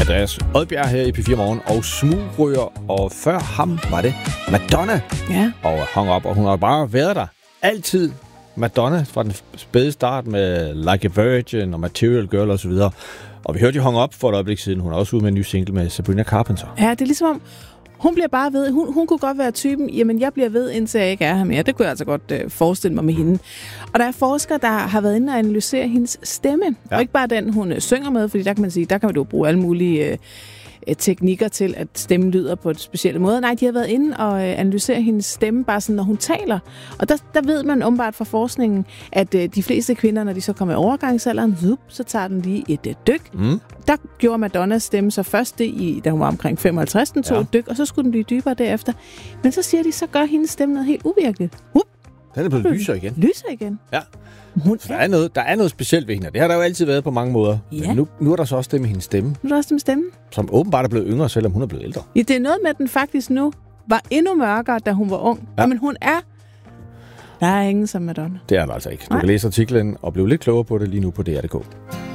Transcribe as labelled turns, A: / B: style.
A: Andreas Odbjerg her i P4 Morgen og smugryger, og før ham var det Madonna.
B: Ja.
A: Og hung op, og hun har bare været der altid. Madonna fra den spæde start med Like a Virgin og Material Girl og så videre. Og vi hørte jo hung op for et øjeblik siden. Hun er også ude med en ny single med Sabrina Carpenter.
B: Ja, det er ligesom om, hun bliver bare ved. Hun kunne godt være typen, jamen jeg bliver ved, indtil jeg ikke er her mere. Det kunne jeg altså godt forestille mig med hende. Og der er forskere, der har været inde og analysere hendes stemme. Ja. Og ikke bare den, hun synger med, fordi der kan man sige, der kan man jo bruge alle mulige teknikker til, at stemmen lyder på et specielt måde. Nej, de har været inde og analysere hendes stemme, bare sådan, når hun taler. Og der ved man åbenbart fra forskningen, at de fleste kvinder, når de så kommer i overgangsalderen, så tager den lige et dyk. Der gjorde Madonnas stemme så først det, da hun var omkring 55, den tog et dyk, og så skulle den blive dybere derefter. Men så siger de, så gør hendes stemme noget helt uvirkeligt.
A: Den er blevet lyser igen.
B: Lyser igen.
A: Ja. Der er noget specielt ved hende, det har der jo altid været på mange måder.
B: Ja.
A: Men nu er der så også det med hendes stemme.
B: Nu er der også det med stemmen.
A: Som åbenbart er blevet yngre, selvom hun er blevet ældre.
B: Ja, det er noget med, at den faktisk nu var endnu mørkere, da hun var ung. Ja. Men hun er... Der er ingen som Madonna.
A: Det er der altså ikke. Du kan læse artiklen og blive lidt klogere på det lige nu på DR.dk.